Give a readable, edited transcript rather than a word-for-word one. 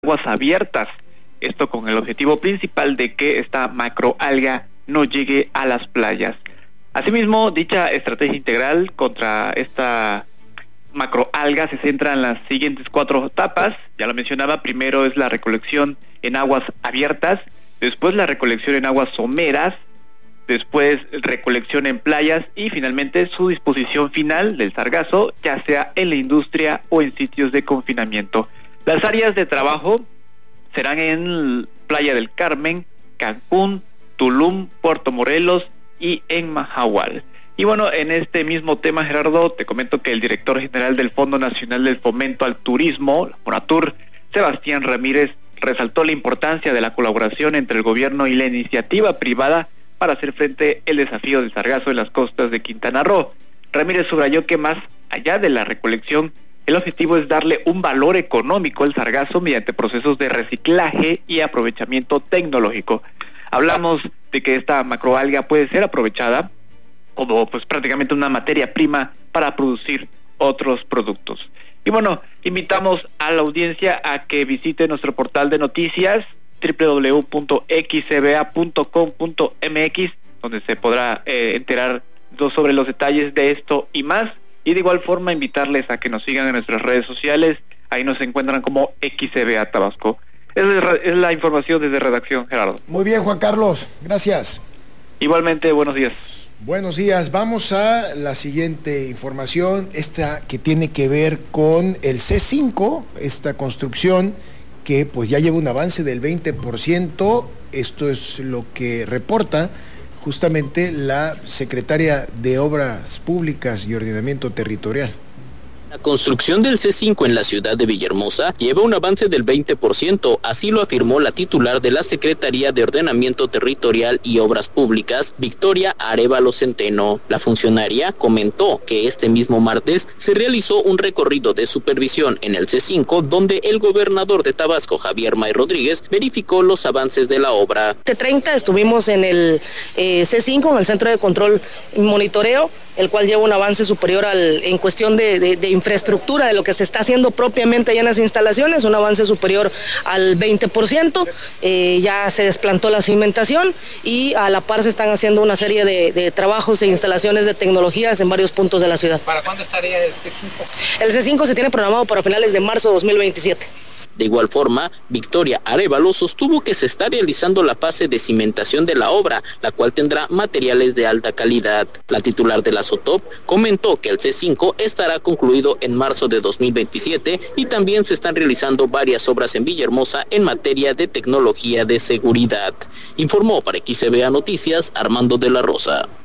aguas abiertas. Esto con el objetivo principal de que esta macroalga no llegue a las playas. Asimismo, dicha estrategia integral contra esta macroalga se centra en las siguientes 4 etapas. Ya lo mencionaba, primero es la recolección en aguas abiertas, después la recolección en aguas someras, después recolección en playas y finalmente su disposición final del sargazo, ya sea en la industria o en sitios de confinamiento. Las áreas de trabajo serán en Playa del Carmen, Cancún, Tulum, Puerto Morelos y en Mahahual. Y bueno, en este mismo tema, Gerardo, te comento que el director general del Fondo Nacional del Fomento al Turismo, la FONATUR, Sebastián Ramírez, resaltó la importancia de la colaboración entre el gobierno y la iniciativa privada para hacer frente al desafío del sargazo en las costas de Quintana Roo. Ramírez subrayó que más allá de la recolección, el objetivo es darle un valor económico al sargazo mediante procesos de reciclaje y aprovechamiento tecnológico. Hablamos de que esta macroalga puede ser aprovechada como pues prácticamente una materia prima para producir otros productos. Y bueno, invitamos a la audiencia a que visite nuestro portal de noticias www.xcba.com.mx, donde se podrá enterar sobre los detalles de esto y más. Y de igual forma invitarles a que nos sigan en nuestras redes sociales. Ahí nos encuentran como XCBA Tabasco. Es la información desde redacción, Gerardo. Muy bien, Juan Carlos, gracias. Igualmente, buenos días. Buenos días, vamos a la siguiente información, esta que tiene que ver con el C5, esta construcción que pues ya lleva un avance del 20%, esto es lo que reporta justamente la secretaria de Obras Públicas y Ordenamiento Territorial. La construcción del C5 en la ciudad de Villahermosa lleva un avance del 20%, así lo afirmó la titular de la Secretaría de Ordenamiento Territorial y Obras Públicas, Victoria Arévalo Centeno. La funcionaria comentó que este mismo martes se realizó un recorrido de supervisión en el C5, donde el gobernador de Tabasco, Javier May Rodríguez, verificó los avances de la obra. De 30 estuvimos en el C5, en el Centro de Control y Monitoreo, el cual lleva un avance superior en cuestión de infraestructura, de lo que se está haciendo propiamente allá en las instalaciones, un avance superior al 20%, ya se desplantó la cimentación y a la par se están haciendo una serie de trabajos e instalaciones de tecnologías en varios puntos de la ciudad. ¿Para cuándo estaría el C5? El C5 se tiene programado para finales de marzo de 2027. De igual forma, Victoria Arévalo sostuvo que se está realizando la fase de cimentación de la obra, la cual tendrá materiales de alta calidad. La titular de la SOTOP comentó que el C5 estará concluido en marzo de 2027 y también se están realizando varias obras en Villahermosa en materia de tecnología de seguridad. Informó para XCBA Noticias Armando de la Rosa.